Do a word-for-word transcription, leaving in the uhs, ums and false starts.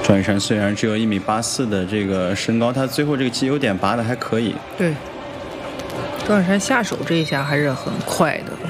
赵雨山虽然只有一米八四的这个身高，他最后这个击优点拔的还可以。 对，赵雨山下手这一下还是很快的。